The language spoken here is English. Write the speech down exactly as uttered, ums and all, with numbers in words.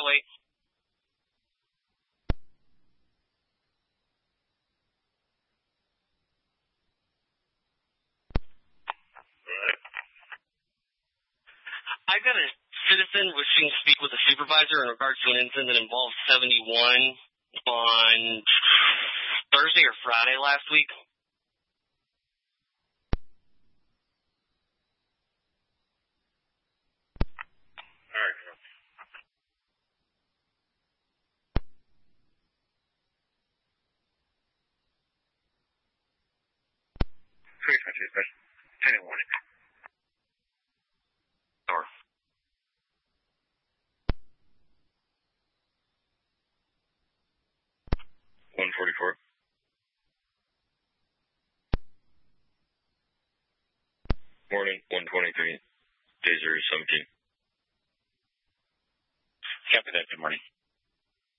Highway. I got a citizen wishing to speak with a supervisor in regards to an incident that involved seventy-one on Thursday or Friday last week. All right. Three countries, but ten and one. Or One forty-four. Morning, one twenty-three. Day zero seventeen. copy that. Good morning.